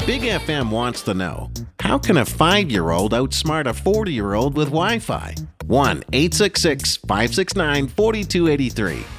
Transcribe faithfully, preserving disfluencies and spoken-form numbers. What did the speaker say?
Big F M wants to know, how can a five-year-old outsmart a forty-year-old with Wi-Fi? one eight six six, five six nine, four two eight three.